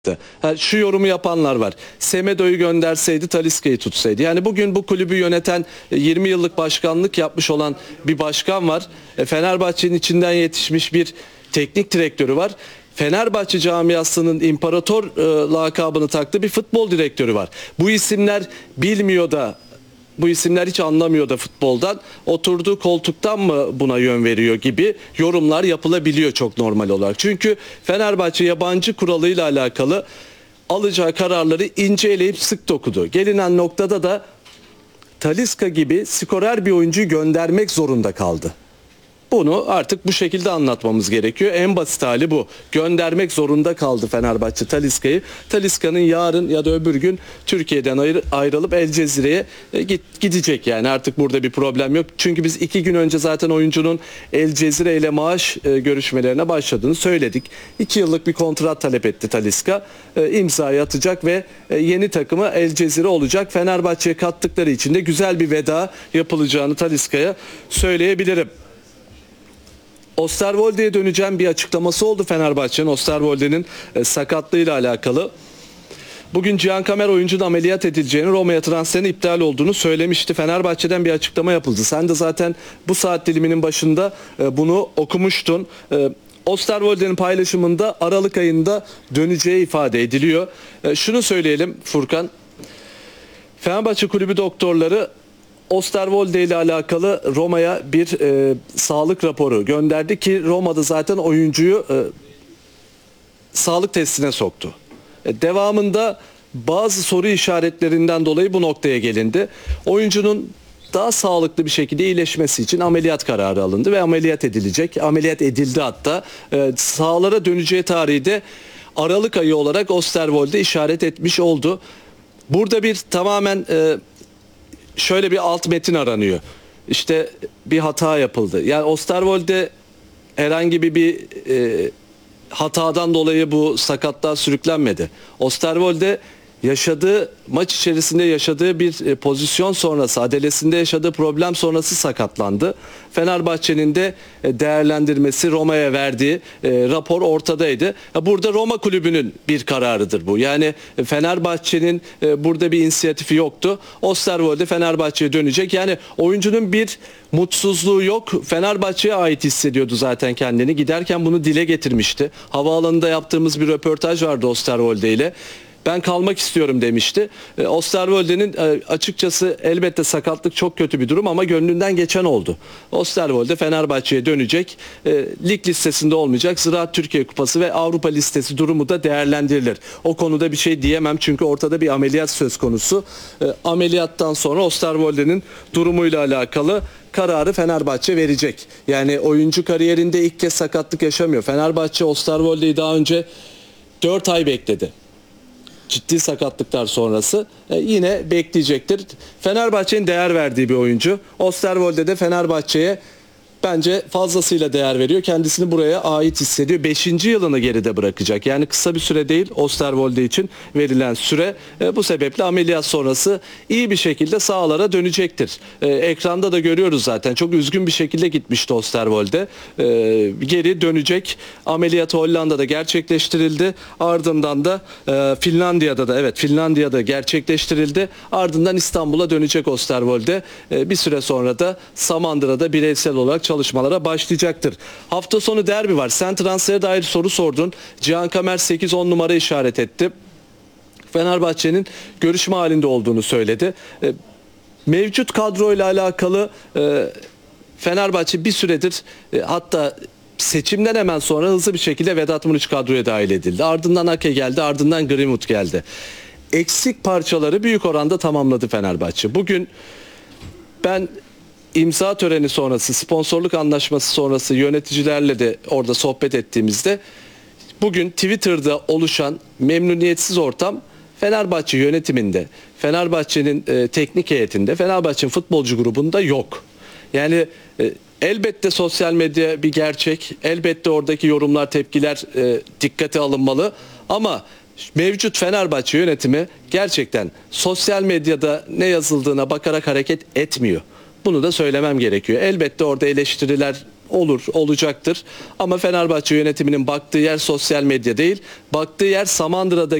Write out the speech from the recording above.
Şu yorumu yapanlar var. Semedo'yu gönderseydi, Talisca'yı tutsaydı. Yani bugün bu kulübü yöneten 20 yıllık başkanlık yapmış olan bir başkan var. Fenerbahçe'nin içinden yetişmiş bir teknik direktörü var. Fenerbahçe camiasının imparator lakabını taktığı bir futbol direktörü var. Bu isimler bilmiyor da, bu isimler hiç anlamıyor da futboldan, oturduğu koltuktan mı buna yön veriyor gibi yorumlar yapılabiliyor çok normal olarak. Çünkü Fenerbahçe yabancı kuralıyla alakalı alacağı kararları ince eleyip sık dokudu. Gelinen noktada da Talisca gibi skorer bir oyuncuyu göndermek zorunda kaldı. Bunu artık bu şekilde anlatmamız gerekiyor. En basit hali bu. Göndermek zorunda kaldı Fenerbahçe Talisca'yı. Talisca'nın yarın ya da öbür gün Türkiye'den ayrılıp El Cezire'ye gidecek yani. Artık burada bir problem yok. Çünkü biz 2 gün önce zaten oyuncunun El Cezire ile maaş görüşmelerine başladığını söyledik. 2 yıllık bir kontrat talep etti Talisca. İmzayı atacak ve yeni takımı El Cezire olacak. Fenerbahçe'ye kattıkları için de güzel bir veda yapılacağını Talisca'ya söyleyebilirim. Osterwolde'ye döneceğim bir açıklaması oldu Fenerbahçe'nin. Osterwolde'nin sakatlığıyla alakalı. Bugün Cihan Kamer oyuncunun ameliyat edileceğini, Roma'ya transferinin iptal olduğunu söylemişti. Fenerbahçe'den bir açıklama yapıldı. Sen de zaten bu saat diliminin başında bunu okumuştun. Osterwolde'nin paylaşımında Aralık ayında döneceği ifade ediliyor. Şunu söyleyelim Furkan. Fenerbahçe Kulübü doktorları Osterwolde ile alakalı Roma'ya bir sağlık raporu gönderdi ki Roma'da zaten oyuncuyu sağlık testine soktu. Devamında bazı soru işaretlerinden dolayı bu noktaya gelindi. Oyuncunun daha sağlıklı bir şekilde iyileşmesi için ameliyat kararı alındı ve ameliyat edilecek. Ameliyat edildi hatta. Sahalara döneceği tarihi de Aralık ayı olarak Osterwolde işaret etmiş oldu. Burada bir tamamen şöyle bir alt metin aranıyor. İşte bir hata yapıldı. Yani Osterwolde herhangi bir hatadan dolayı bu sakatlığa sürüklenmedi. Osterwolde yaşadığı maç içerisinde yaşadığı bir pozisyon sonrası, adalesinde yaşadığı problem sonrası sakatlandı. Fenerbahçe'nin de değerlendirmesi, Roma'ya verdiği rapor ortadaydı. Burada Roma kulübünün bir kararıdır bu. Yani Fenerbahçe'nin burada bir inisiyatifi yoktu. Osterwolde Fenerbahçe'ye dönecek. Yani oyuncunun bir mutsuzluğu yok. Fenerbahçe'ye ait hissediyordu zaten kendini. Giderken bunu dile getirmişti. Havaalanında yaptığımız bir röportaj vardı Osterwolde ile. Ben kalmak istiyorum demişti. Osterwolde'nin açıkçası elbette sakatlık çok kötü bir durum ama gönlünden geçen oldu. Osterwolde Fenerbahçe'ye dönecek. Lig listesinde olmayacak. Ziraat Türkiye Kupası ve Avrupa listesi durumu da değerlendirilir. O konuda bir şey diyemem çünkü ortada bir ameliyat söz konusu. Ameliyattan sonra Osterwolde'nin durumuyla alakalı kararı Fenerbahçe verecek. Yani oyuncu kariyerinde ilk kez sakatlık yaşamıyor. Fenerbahçe Osterwolde'yi daha önce 4 ay bekledi. Ciddi sakatlıklar sonrası yine bekleyecektir. Fenerbahçe'nin değer verdiği bir oyuncu. Osterwolde de Fenerbahçe'ye bence fazlasıyla değer veriyor. Kendisini buraya ait hissediyor. 5. yılını geride bırakacak. Yani kısa bir süre değil Osterwolde için verilen süre. Bu sebeple ameliyat sonrası iyi bir şekilde sahalara dönecektir. Ekranda da görüyoruz zaten. Çok üzgün bir şekilde gitmişti Osterwolde. Geri dönecek. Ameliyatı Hollanda'da gerçekleştirildi. Ardından da Finlandiya'da gerçekleştirildi. Ardından İstanbul'a dönecek Osterwolde. Bir süre sonra da Samandıra'da bireysel olarak çalışmalara başlayacaktır. Hafta sonu derbi var. Sen transfere dair soru sordun. Cihan Kamer 8-10 numara işaret etti. Fenerbahçe'nin görüşme halinde olduğunu söyledi. Mevcut kadroyla alakalı Fenerbahçe bir süredir hatta seçimden hemen sonra hızlı bir şekilde Vedat Muriç kadroya dahil edildi. Ardından Ake geldi, ardından Greenwood geldi. Eksik parçaları büyük oranda tamamladı Fenerbahçe. Bugün ben İmza töreni sonrası, sponsorluk anlaşması sonrası yöneticilerle de orada sohbet ettiğimizde bugün Twitter'da oluşan memnuniyetsiz ortam Fenerbahçe yönetiminde, Fenerbahçe'nin teknik heyetinde, Fenerbahçe'nin futbolcu grubunda yok. Yani elbette sosyal medya bir gerçek, elbette oradaki yorumlar, tepkiler dikkate alınmalı ama mevcut Fenerbahçe yönetimi gerçekten sosyal medyada ne yazıldığına bakarak hareket etmiyor. Bunu da söylemem gerekiyor. Elbette orada eleştiriler olur, olacaktır. Ama Fenerbahçe yönetiminin baktığı yer sosyal medya değil, baktığı yer Samandıra'da